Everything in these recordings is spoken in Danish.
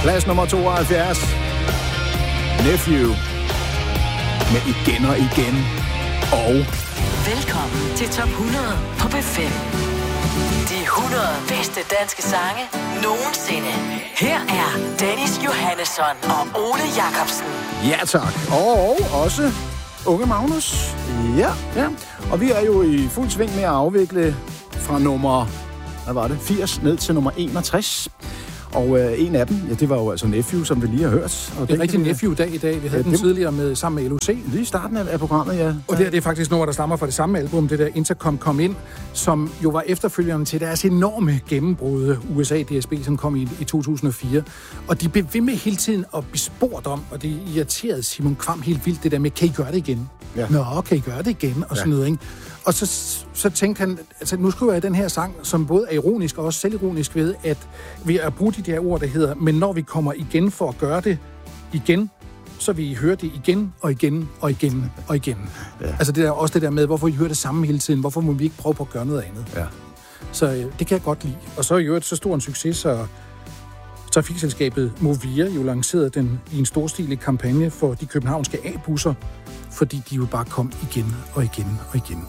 Plads nummer 72. Nephew. Med igen og igen. Og... Velkommen til Top 100 på B5. De 100 bedste danske sange nogensinde. Her er Dennis Johannesson og Ole Jacobsen. Ja tak. Og også Unge Magnus. Ja. Og vi er jo i fuld sving med at afvikle fra nummer 80 ned til nummer 61. Og en af dem, ja, det var jo altså Nephew, som vi lige har hørt. Og det er rigtig Nephew-dag i dag. Vi havde den tidligere sammen med LOC. Lige i starten af programmet, ja. Og det er faktisk noget, der stammer fra det samme album, det der Intercom Kom Ind, som jo var efterfølgeren til deres enorme gennembrud USA DSB, som kom i 2004. Og de blev ved med hele tiden at blive spurgt om, og det irriterede Simon Kvam helt vildt, det der med, kan I gøre det igen? Ja. Nå, kan I gøre det igen? Og sådan noget, ikke? Og så tænkte han, altså nu skriver jeg den her sang, som både er ironisk og også selvironisk ved at bruge de der ord, der hedder, men når vi kommer igen for at gøre det igen, så vil I høre det igen og igen og igen og igen. Ja. Altså det der, også det der med, hvorfor I hører det samme hele tiden, hvorfor må vi ikke prøve på at gøre noget andet? Ja. Så det kan jeg godt lide. Og så er jo så stor en succes, så trafikselskabet Movia jo lancerede den i en storstilet kampagne for de københavnske A-busser, fordi de jo bare kom igen og igen og igen.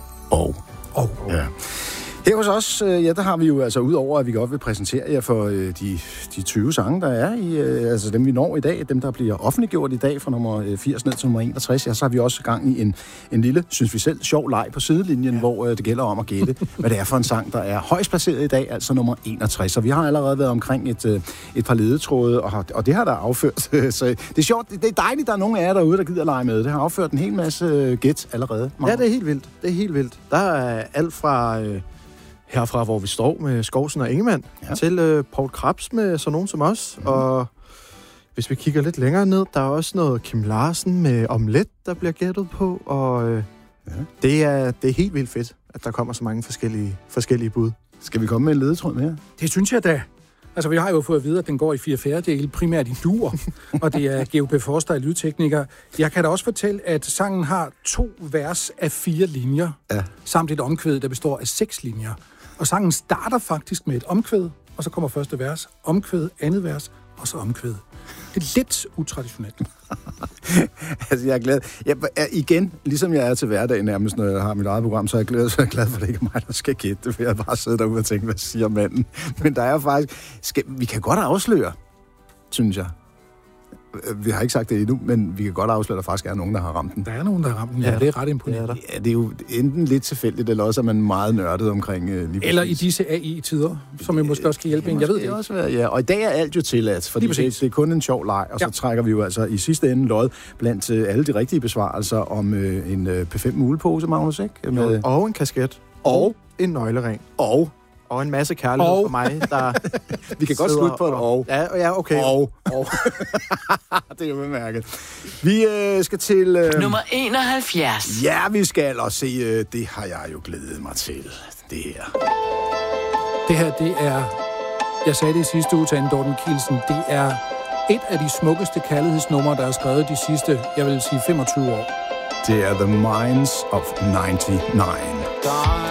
Ja. Her hos os, der har vi jo altså udover, at vi godt vil præsentere jer for de 20 sange, der er i, altså dem vi når i dag, dem der bliver offentliggjort i dag fra nummer 80 ned til nummer 61, ja, så har vi også gang i en lille, synes vi selv, sjov leg på sidelinjen, hvor det gælder om at gætte, hvad det er for en sang, der er højst placeret i dag, altså nummer 61. Så vi har allerede været omkring et par ledetråde, og det har der afført. Så det er sjovt, det er dejligt, der er nogen af jer derude, der gider lege med. Det har afført en hel masse gæt allerede. Ja, det er helt vildt. Der er alt fra... herfra, hvor vi står med Skovsen og Ingemann, til Poul Krebs med sådan nogen som os. Og hvis vi kigger lidt længere ned, der er også noget Kim Larsen med Omelet, der bliver gættet på. Og det er helt vildt fedt, at der kommer så mange forskellige bud. Skal vi komme med en ledetråd mere? Det synes jeg da. Altså, vi har jo fået at vide, at den går i 4/4, primært i dur, og det er GOP Forster, lydtekniker. Jeg kan da også fortælle, at sangen har 2 vers af 4 linjer, samt et omkvæd, der består af 6 linjer. Og sangen starter faktisk med et omkvæd, og så kommer første vers, omkvæd, andet vers, og så omkvæd. Det er lidt utraditionelt. Altså, jeg er glad. Igen, ligesom jeg er til hverdag nærmest, når jeg har mit eget program, så er jeg glad for, at det ikke er mig, der skal gætte. Det vil jeg bare sidde derude og tænke, hvad siger manden? Men der er faktisk... Vi kan godt afsløre, synes jeg. Vi har ikke sagt det endnu, men vi kan godt afsløre, at der faktisk er nogen, der har ramt den. Der er nogen, der har ramt den, ja. Det er ret imponerende. Ja, det er jo enten lidt tilfældigt, eller også er man meget nørdet omkring... eller i disse AI-tider, som jeg måske også kan hjælpe en. Jeg ved det også være, ja. Og i dag er alt jo tilladt, fordi det er kun en sjov leg, og så trækker vi jo altså i sidste ende lod blandt alle de rigtige besvarelser om en P5 mulepose, Magnus, ikke? Med... Og en kasket. Og en nøglering. Og en masse kærlighed for mig, der... Vi kan godt slutte på et og. Ja, okay. Og. Det er jo bemærket. Vi skal til... Nummer 71. Ja, vi skal også se... det har jeg jo glædet mig til. Det her. Det er... Jeg sagde det i sidste uge til Anne Dorten Kielsen. Det er et af de smukkeste kærlighedsnumre, der er skrevet de sidste, jeg vil sige, 25 år. Det er The Minds of 99.